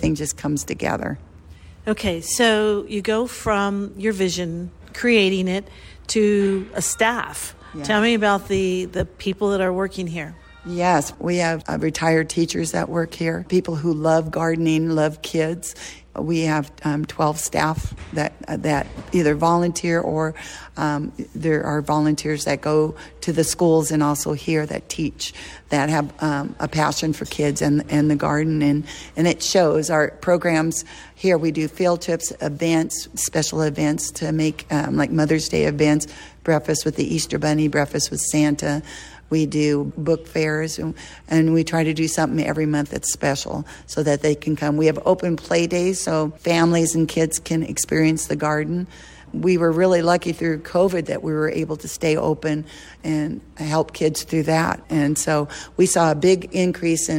everything just comes together. Okay, so you go from your vision, creating it, to a staff. Yeah. Tell me about the people that are working here. Yes, we have retired teachers that work here, people who love gardening, love kids. We have 12 staff that either volunteer or there are volunteers that go to the schools and also here that teach, that have a passion for kids and the garden. And it shows. Our programs here, we do field trips, events, special events to make like Mother's Day events, breakfast with the Easter Bunny, breakfast with Santa. We do book fairs, and we try to do something every month that's special so that they can come. We have open play days so families and kids can experience the garden. We were really lucky through COVID that we were able to stay open and help kids through that. And so we saw a big increase in